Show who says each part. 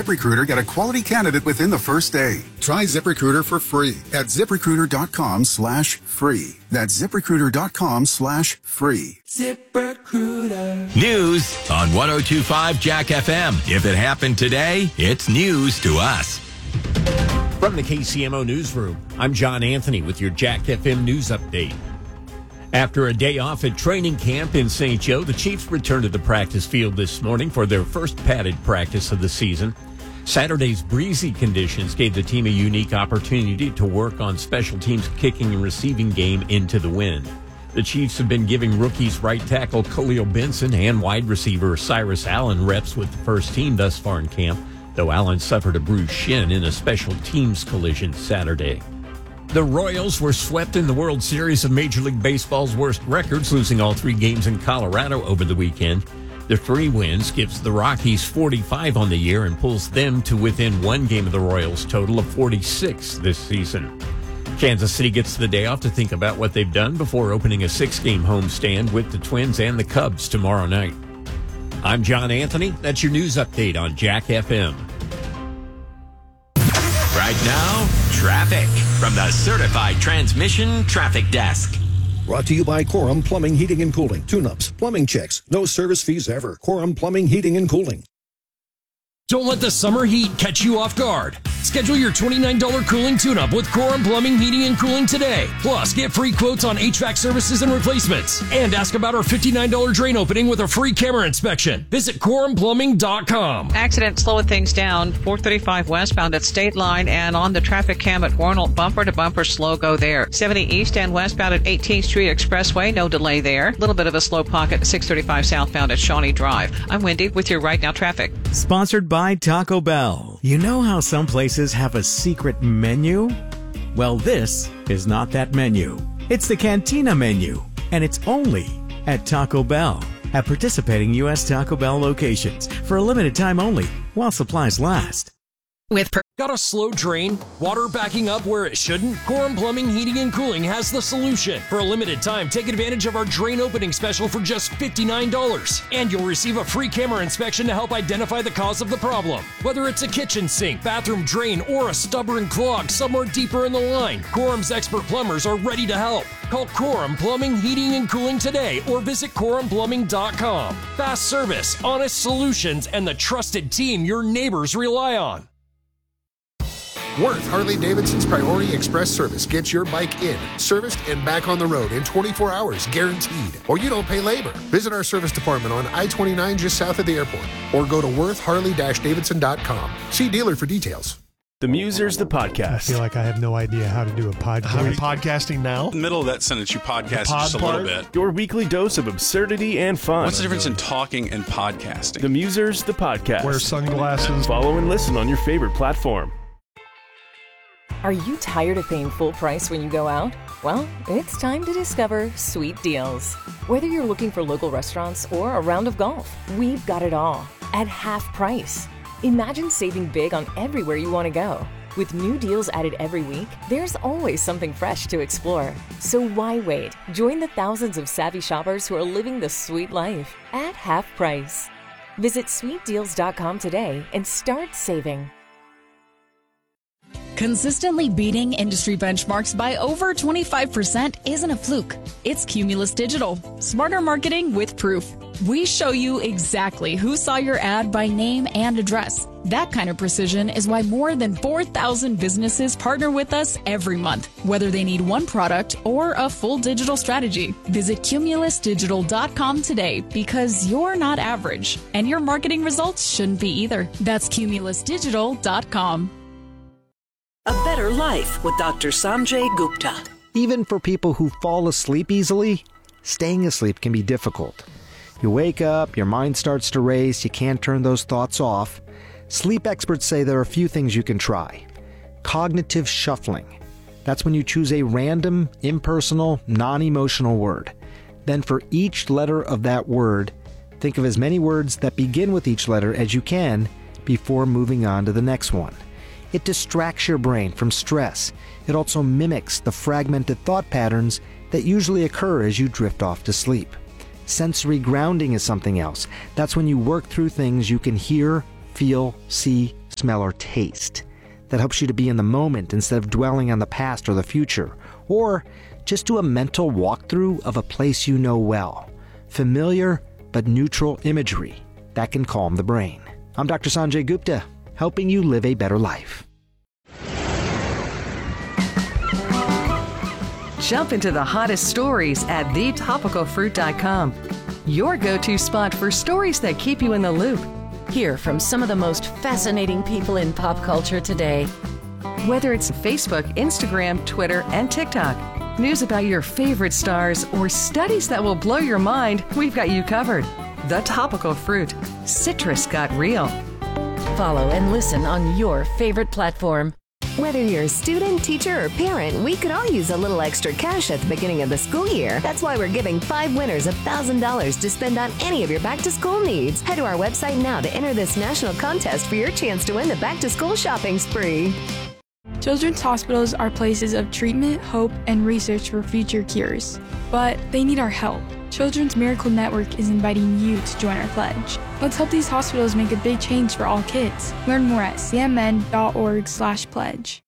Speaker 1: ZipRecruiter, get a quality candidate within the first day. Try ZipRecruiter for free at ZipRecruiter.com/free. That's ZipRecruiter.com/free.
Speaker 2: ZipRecruiter. News on 102.5 Jack FM. If it happened today, it's news to us.
Speaker 3: From the KCMO Newsroom, I'm John Anthony with your Jack FM News Update. After a day off at training camp in St. Joe, the Chiefs returned to the practice field this morning for their first padded practice of the season. Saturday's breezy conditions gave the team a unique opportunity to work on special teams' kicking and receiving game into the wind. The Chiefs have been giving rookies right tackle Khalil Benson and wide receiver Cyrus Allen reps with the first team thus far in camp, though Allen suffered a bruised shin in a special teams collision Saturday. The Royals were swept in the World Series of Major League Baseball's worst records, losing all 3 games in Colorado over the weekend. The 3 wins gives the Rockies 45 on the year and pulls them to within 1 game of the Royals' total of 46 this season. Kansas City gets the day off to think about what they've done before opening a 6-game homestand with the Twins and the Cubs tomorrow night. I'm John Anthony. That's your news update on Jack FM.
Speaker 2: Right now, traffic from the Certified Transmission Traffic Desk.
Speaker 4: Brought to you by Quorum Plumbing, Heating, and Cooling. Tune-ups, plumbing checks, no service fees ever. Quorum Plumbing, Heating, and Cooling.
Speaker 5: Don't let the summer heat catch you off guard. Schedule your $29 cooling tune-up with Quorum Plumbing, Heating, and Cooling today. Plus, get free quotes on HVAC services and replacements. And ask about our $59 drain opening with a free camera inspection. Visit QuorumPlumbing.com.
Speaker 6: Accident slowing things down. 435 westbound at State Line and on the traffic cam at Warnold. Bumper-to-bumper slow go there. 70 east and westbound at 18th Street Expressway. No delay there. A little bit of a slow pocket at 635 southbound at Shawnee Drive. I'm Wendy with your Right Now traffic.
Speaker 7: Sponsored by Taco Bell. You know how some places have a secret menu? Well, this is not that menu. It's the Cantina menu, and it's only at Taco Bell. At participating U.S. Taco Bell locations for a limited time only while supplies last.
Speaker 5: Got a slow drain? Water backing up where it shouldn't? Quorum Plumbing, Heating, and Cooling has the solution. For a limited time, take advantage of our drain opening special for just $59. And you'll receive a free camera inspection to help identify the cause of the problem. Whether it's a kitchen sink, bathroom drain, or a stubborn clog somewhere deeper in the line, Quorum's expert plumbers are ready to help. Call Quorum Plumbing, Heating, and Cooling today or visit QuorumPlumbing.com. Fast service, honest solutions, and the trusted team your neighbors rely on.
Speaker 8: Worth Harley-Davidson's Priority Express service gets your bike in, serviced, and back on the road in 24 hours, guaranteed. Or you don't pay labor. Visit our service department on I-29 just south of the airport. Or go to worthharley-davidson.com. See dealer for details.
Speaker 9: The Musers, the podcast.
Speaker 10: I feel like I have no idea how to do a podcast.
Speaker 11: Are you podcasting now?
Speaker 12: In the middle of that sentence, you podcast just a little bit.
Speaker 9: Your weekly dose of absurdity and fun.
Speaker 12: What's the difference in talking and podcasting?
Speaker 9: The Musers, the podcast.
Speaker 10: Wear sunglasses.
Speaker 9: Follow and listen on your favorite platform.
Speaker 13: Are you tired of paying full price when you go out? Well, it's time to discover Sweet Deals. Whether you're looking for local restaurants or a round of golf, we've got it all at half price. Imagine saving big on everywhere you want to go. With new deals added every week, there's always something fresh to explore. So why wait? Join the thousands of savvy shoppers who are living the sweet life at half price. Visit sweetdeals.com today and start saving.
Speaker 14: Consistently beating industry benchmarks by over 25% isn't a fluke. It's Cumulus Digital. Smarter marketing with proof. We show you exactly who saw your ad by name and address. That kind of precision is why more than 4,000 businesses partner with us every month, whether they need one product or a full digital strategy. Visit cumulusdigital.com today because you're not average, and your marketing results shouldn't be either. That's cumulusdigital.com.
Speaker 15: A Better Life with Dr. Sanjay Gupta.
Speaker 16: Even for people who fall asleep easily, staying asleep can be difficult. You wake up, your mind starts to race, you can't turn those thoughts off. Sleep experts say there are a few things you can try. Cognitive shuffling. That's when you choose a random, impersonal, non-emotional word. Then for each letter of that word, think of as many words that begin with each letter as you can before moving on to the next one. It distracts your brain from stress. It also mimics the fragmented thought patterns that usually occur as you drift off to sleep. Sensory grounding is something else. That's when you work through things you can hear, feel, see, smell, or taste that helps you to be in the moment instead of dwelling on the past or the future. Or just do a mental walkthrough of a place you know well. Familiar but neutral imagery that can calm the brain. I'm Dr. Sanjay Gupta, helping you live a better life.
Speaker 11: Jump into the hottest stories at thetopicalfruit.com. Your go-to spot for stories that keep you in the loop.
Speaker 17: Hear from some of the most fascinating people in pop culture today.
Speaker 11: Whether it's Facebook, Instagram, Twitter, and TikTok, news about your favorite stars, or studies that will blow your mind, we've got you covered. The Topical Fruit. Citrus got real.
Speaker 17: Follow and listen on your favorite platform.
Speaker 18: Whether you're a student, teacher, or parent, we could all use a little extra cash at the beginning of the school year. That's why we're giving 5 winners $1,000 to spend on any of your back-to-school needs. Head to our website now to enter this national contest for your chance to win the back-to-school shopping spree.
Speaker 19: Children's hospitals are places of treatment, hope, and research for future cures. But they need our help. Children's Miracle Network is inviting you to join our pledge. Let's help these hospitals make a big change for all kids. Learn more at cmn.org/pledge.